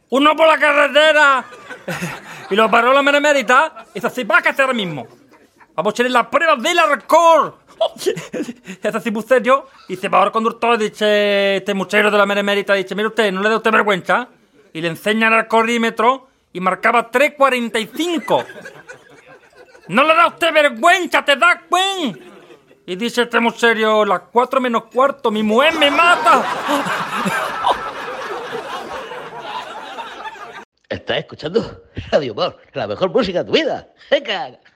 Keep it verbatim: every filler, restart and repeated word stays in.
uno por la carretera. Y lo paró la meremérita y dice así, va a hacer ahora mismo. Vamos a echarle las pruebas del alcohol. Y hace así muy serio. Y dice, para ahora conductor, dice este muchero de la meremérita, dice, mire usted, ¿no le da usted vergüenza? Y le enseña el alcoholímetro y marcaba tres cuarenta y cinco. ¿No le da usted vergüenza? ¿Te da cuenta? Y dice este muy serio, las cuatro menos cuarto, mi mujer me mata. ¿Estás escuchando Radio Humor, la mejor música de tu vida? ¡Venga!